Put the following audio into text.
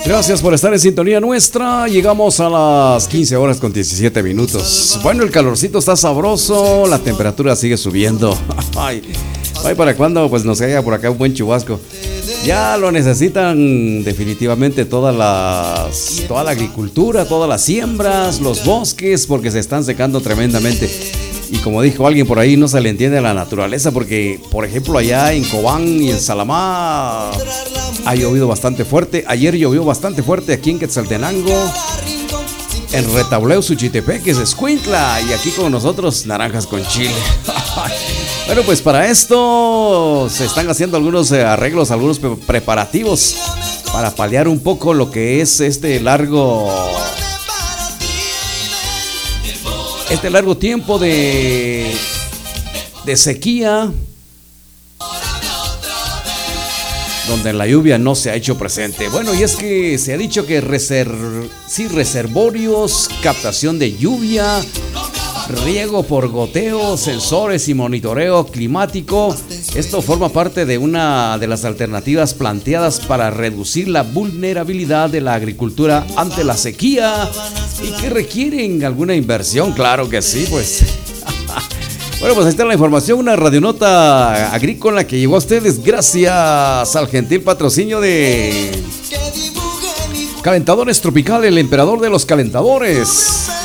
Gracias por estar en sintonía nuestra. Llegamos a las 15 horas con 17 minutos. Bueno, el calorcito está sabroso, la temperatura sigue subiendo. Ay, ¿para cuándo? Pues nos caiga por acá un buen chubasco. Ya lo necesitan definitivamente toda la agricultura, todas las siembras, los bosques, porque se están secando tremendamente. Y como dijo alguien por ahí, no se le entiende a la naturaleza, porque, por ejemplo, allá en Cobán y en Salamá ha llovido bastante fuerte. Ayer llovió bastante fuerte aquí en Quetzaltenango, en Retableo, Suchitepeques, Escuintla, y aquí con nosotros naranjas con chile. Bueno, pues para esto se están haciendo algunos arreglos, algunos preparativos para paliar un poco lo que es este largo tiempo de sequía, donde la lluvia no se ha hecho presente. Bueno, y es que se ha dicho que reservorios, captación de lluvia, riego por goteo, sensores y monitoreo climático. Esto forma parte de una de las alternativas planteadas para reducir la vulnerabilidad de la agricultura ante la sequía y que requieren alguna inversión. Claro que sí, pues. Bueno, pues ahí está la información, una radionota agrícola que llegó a ustedes gracias al gentil patrocinio de Calentadores Tropical, el emperador de los calentadores.